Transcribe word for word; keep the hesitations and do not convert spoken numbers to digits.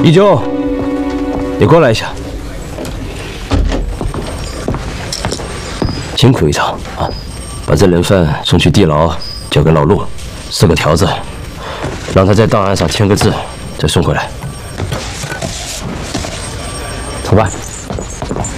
一九，你过来一下。辛苦一场啊！把这人犯送去地牢，交给老陆，设个条子，让他在档案上签个字，再送回来。走吧。